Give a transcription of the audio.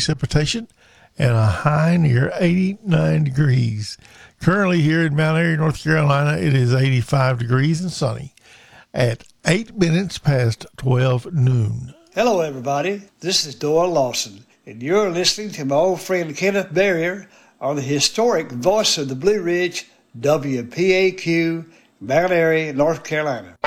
precipitation and a high near 89 degrees. Currently here in Mount Airy, North Carolina, it is 85 degrees and sunny at 8 minutes past 12 noon. Hello, everybody. This is Doyle Lawson, and you're listening to my old friend Kenneth Barrier on the historic Voice of the Blue Ridge, WPAQ, Mount Airy, North Carolina.